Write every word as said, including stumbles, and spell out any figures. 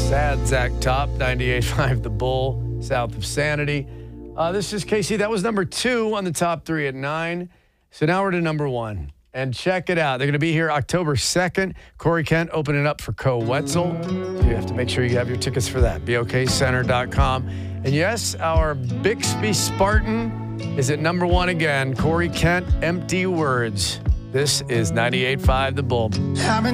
Sad Zach Top, ninety-eight point five The Bull, south of Sanity. Uh, this is Casey. That was number two on the top three at nine. So now we're to number one. And check it out. They're going to be here October second. Corey Kent opening up for Co Wetzel. So you have to make sure you have your tickets for that. B O K center dot com. And yes, our Bixby Spartan is at number one again. Corey Kent, Empty Words. This is ninety-eight point five The Bull.